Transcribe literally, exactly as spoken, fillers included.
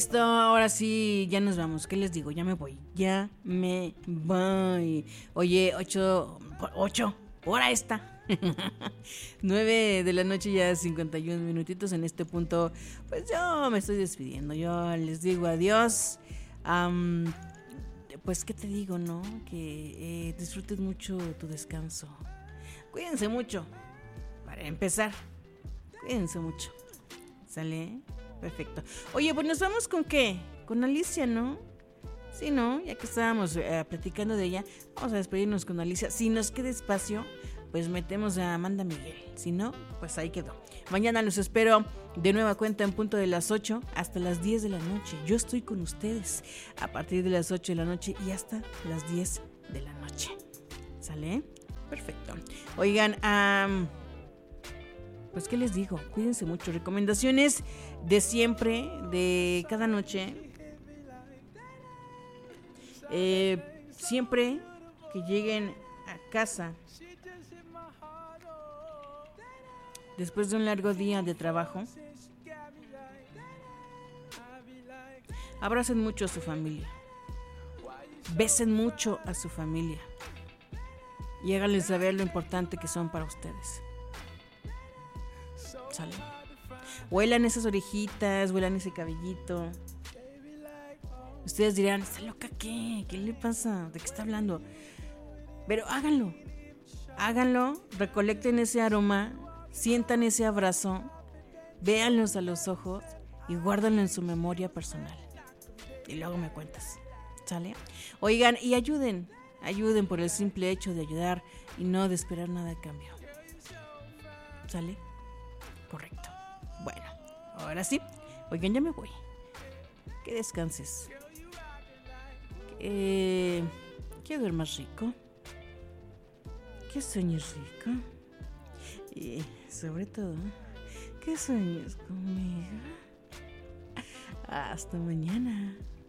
Listo, ahora sí, ya nos vamos. ¿Qué les digo? Ya me voy. Ya me voy. Oye, ocho, ocho, hora esta. Nueve de la noche, ya cincuenta y un minutitos en este punto. Pues yo me estoy despidiendo. Yo les digo adiós. Am, pues, ¿qué te digo, no? Que eh, disfrutes mucho tu descanso. Cuídense mucho. Para empezar, cuídense mucho. ¿Sale? Perfecto. Oye, pues nos vamos con qué? Con Alicia, ¿no? Sí, ¿no? Ya que estábamos eh, platicando de ella, vamos a despedirnos con Alicia. Si nos queda espacio, pues metemos a Amanda Miguel. Si no, pues ahí quedó. Mañana los espero de nueva cuenta en punto de las ocho hasta las diez de la noche. Yo estoy con ustedes a partir de las ocho de la noche y hasta las diez de la noche. ¿Sale? Perfecto. Oigan, um, pues qué les digo, cuídense mucho. Recomendaciones de siempre, de cada noche. Eh, siempre que lleguen a casa después de un largo día de trabajo, abracen mucho a su familia, besen mucho a su familia y háganles saber lo importante que son para ustedes. ¿Sale? Huelan esas orejitas, huelan ese cabellito. Ustedes dirán, ¿está loca qué? ¿Qué le pasa? ¿De qué está hablando? Pero háganlo. Háganlo, recolecten ese aroma, sientan ese abrazo, véanlos a los ojos y guárdanlo en su memoria personal. Y luego me cuentas. ¿Sale? Oigan, y ayuden. Ayuden por el simple hecho de ayudar y no de esperar nada a cambio. ¿Sale? Correcto. Bueno, ahora sí. Oigan, ya me voy. Que descanses. Que, que duermas rico. Que sueñes rico. Y sobre todo, que sueñes conmigo. Hasta mañana.